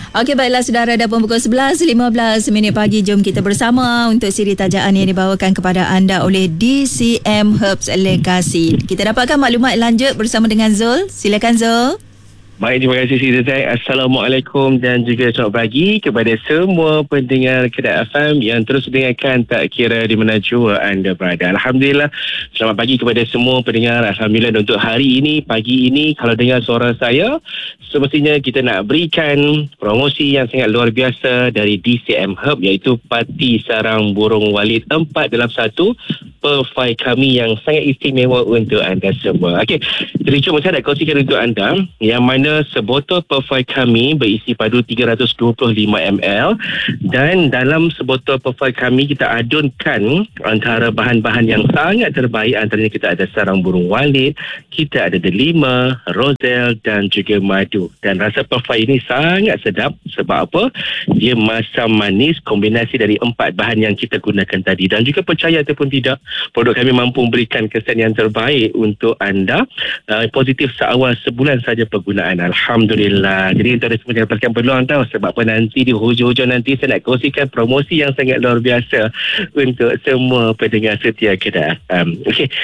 Okey, baiklah saudara, dah pun pukul 11.15 pagi. Jom kita bersama untuk siri tajaan yang dibawakan kepada anda oleh DCM Herbs Legacy. Kita dapatkan maklumat lanjut bersama dengan Zul. Silakan Zul. Baik, terima kasih Siti Zaid. Assalamualaikum dan juga selamat pagi kepada semua pendengar Kedah FM yang terus dengarkan tak kira di mana jua anda berada. Alhamdulillah, selamat pagi kepada semua pendengar. Alhamdulillah, untuk hari ini, pagi ini, kalau dengar suara saya, semestinya kita nak berikan promosi yang sangat luar biasa dari DCM Herb, iaitu Parti Sarang Burung Walid 4 dalam 1 perfai kami yang sangat istimewa untuk anda semua. Okey, jadi cuma saya nak kongsikan untuk anda yang mana sebotol perfai kami berisi padu 325 ml dan dalam sebotol perfai kami kita adunkan antara bahan-bahan yang sangat terbaik. Antaranya kita ada sarang burung walid, kita ada delima, roselle dan juga madu. Dan rasa perfai ini sangat sedap sebab apa? Dia masam manis, kombinasi dari 4 bahan yang kita gunakan tadi. Dan juga percaya ataupun tidak, produk kami mampu memberikan kesan yang terbaik untuk anda, positif seawal sebulan saja penggunaan. Alhamdulillah. Jadi kita ada semua dapatkan peluang tahu sebab apa, nanti di hujung-hujung nanti saya nak kongsikan promosi yang sangat luar biasa untuk semua pendengar setia Kedah FM. Okey,